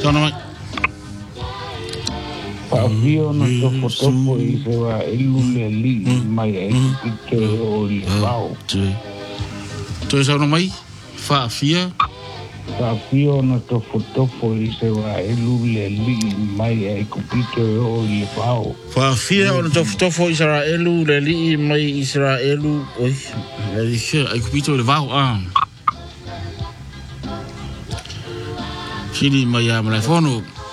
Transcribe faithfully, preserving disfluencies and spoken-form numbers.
Tona mai. Whaafio na tofo tofo I se wa elu le li mai e ike o le wao. Toi sauna mai? Whaafia? Whaafio na tofo tofo I se wa elu le li mai e ike o le wao. Whaafia o na tofo tofo Israelu le li mai Israelu. Oi, le li ke ai kupito le wao ah. Sini mai a malai fono.